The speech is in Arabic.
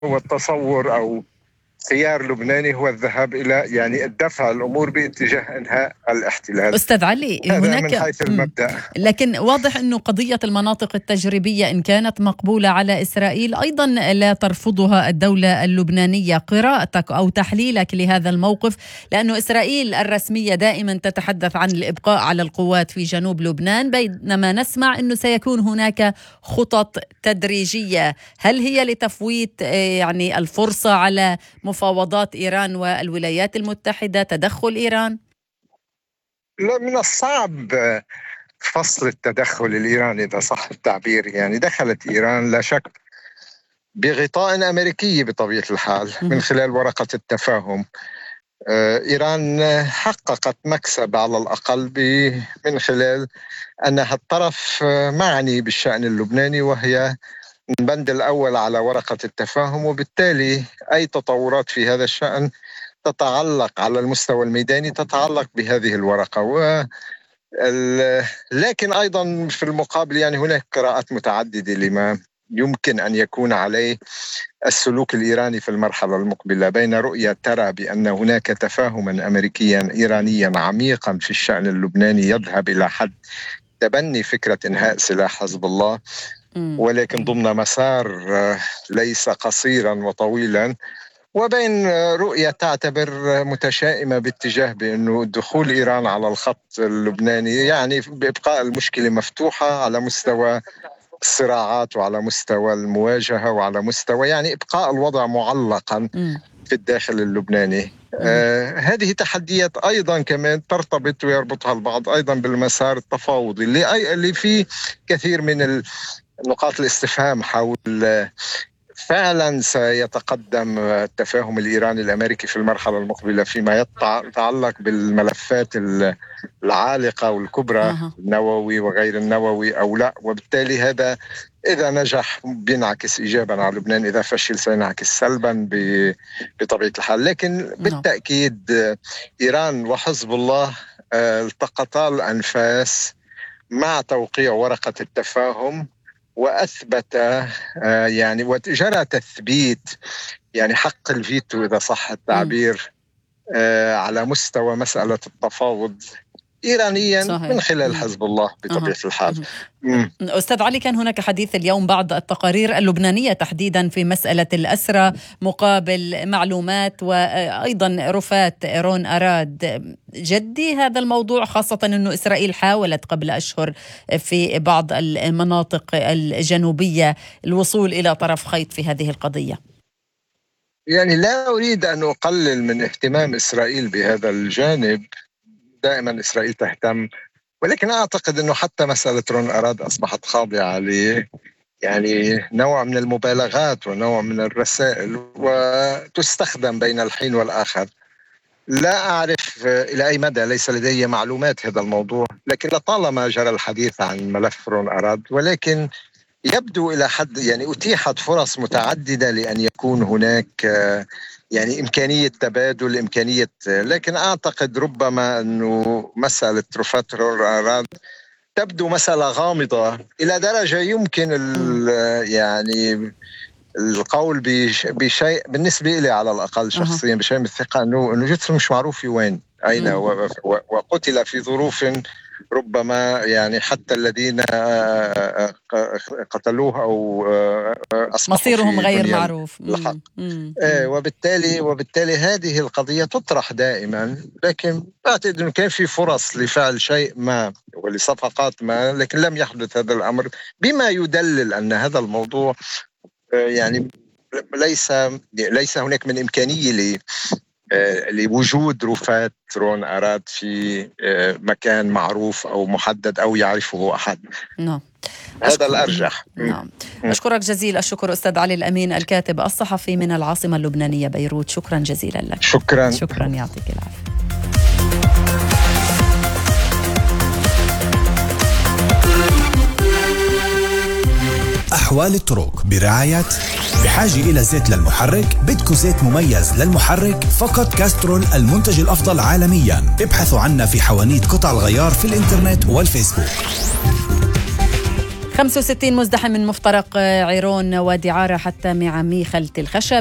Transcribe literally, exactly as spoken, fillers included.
هو التصور أو خيار لبناني هو الذهاب إلى يعني الدفع الأمور باتجاه إنهاء الاحتلال. أستاذ علي، هناك من حيث المبدأ. لكن واضح أنه قضية المناطق التجريبية إن كانت مقبولة على إسرائيل أيضا لا ترفضها الدولة اللبنانية. قراءتك أو تحليلك لهذا الموقف، لأنه إسرائيل الرسمية دائما تتحدث عن الإبقاء على القوات في جنوب لبنان، بينما نسمع أنه سيكون هناك خطط تدريجية. هل هي لتفويت يعني الفرصة على مفاوضات إيران والولايات المتحدة، تدخل إيران؟ لا، من الصعب فصل التدخل الإيراني إذا صح التعبير. يعني دخلت إيران لا شك بغطاء أمريكي بطبيعة الحال من خلال ورقة التفاهم. إيران حققت مكسب على الأقل من خلال أنها الطرف معني بالشأن اللبناني، وهي البند الأول على ورقة التفاهم، وبالتالي أي تطورات في هذا الشأن تتعلق على المستوى الميداني تتعلق بهذه الورقة. و لكن أيضا في المقابل يعني هناك قراءات متعددة لما يمكن أن يكون عليه السلوك الإيراني في المرحلة المقبلة، بين رؤية ترى بأن هناك تفاهما أمريكيا إيرانيا عميقا في الشأن اللبناني يذهب إلى حد تبني فكرة إنهاء سلاح حزب الله، ولكن ضمن مسار ليس قصيرا وطويلا، وبين رؤية تعتبر متشائمة باتجاه بأنه دخول إيران على الخط اللبناني يعني بإبقاء المشكلة مفتوحة على مستوى الصراعات وعلى مستوى المواجهة وعلى مستوى يعني إبقاء الوضع معلقا في الداخل اللبناني. آه هذه تحديات أيضا كمان ترتبط ويربطها البعض أيضا بالمسار التفاوضي اللي, اللي فيه كثير من نقاط الاستفهام حول فعلا سيتقدم التفاهم الإيراني الأمريكي في المرحلة المقبلة فيما يتعلق بالملفات العالقة والكبرى النووي وغير النووي أو لا، وبالتالي هذا إذا نجح بينعكس إيجابا على لبنان، إذا فشل سينعكس سلبا بطبيعة الحال. لكن بالتأكيد إيران وحزب الله التقطا الأنفاس مع توقيع ورقة التفاهم، وأثبت يعني وجرى تثبيت يعني حق الفيتو إذا صح التعبير على مستوى مسألة التفاوض إيرانيا صحيح. من خلال حزب الله بطبيعة أه. الحال. مم. أستاذ علي، كان هناك حديث اليوم بعض التقارير اللبنانية تحديدا في مسألة الأسرى مقابل معلومات وأيضا رفات رون أراد. جدي هذا الموضوع، خاصة أنه إسرائيل حاولت قبل أشهر في بعض المناطق الجنوبية الوصول إلى طرف خيط في هذه القضية؟ يعني لا أريد أن أقلل من اهتمام إسرائيل بهذا الجانب، دائما إسرائيل تهتم، ولكن أعتقد أنه حتى مسألة رون أراد أصبحت خاضعة ل يعني نوع من المبالغات ونوع من الرسائل وتستخدم بين الحين والآخر. لا أعرف إلى أي مدى، ليس لدي معلومات هذا الموضوع، لكن لطالما جرى الحديث عن ملف رون أراد، ولكن يبدو إلى حد يعني أتيحت فرص متعددة لأن يكون هناك يعني إمكانية تبادل، إمكانية، لكن أعتقد ربما أنه مسألة رفات رون أراد تبدو مسألة غامضة إلى درجة يمكن يعني القول بشيء بالنسبة لي على الأقل شخصيا بشيء من الثقة أنه أنه جثته مش معروف في وين أين وقتل في ظروف ربما يعني حتى الذين قتلوه أو مصيرهم غير معروف. آه وبالتالي وبالتالي هذه القضية تطرح دائما، لكن أعتقد أنه كان في فرص لفعل شيء ما ولصفقات ما، لكن لم يحدث هذا الأمر، بما يدلل أن هذا الموضوع يعني ليس ليس هناك من إمكانية ل لوجود رفات رون أراد في مكان معروف أو محدد أو يعرفه أحد. نعم. هذا الأرجح. نعم. أشكرك جزيل الشكر أستاذ علي الأمين، الكاتب الصحفي من العاصمة اللبنانية بيروت. شكرا جزيلا لك. شكرا. شكرا، يعطيك العافية. أحوال الطرق برعاية بحاجة إلى زيت للمحرك؟ بدكو زيت مميز للمحرك؟ فقط كاسترول، المنتج الأفضل عالميا. ابحثوا عنا في حوانيت قطع الغيار في الإنترنت والفيسبوك. خمسة وستين مزدحم من مفترق عيرون وادي عارة حتى معامي خلة الخشب.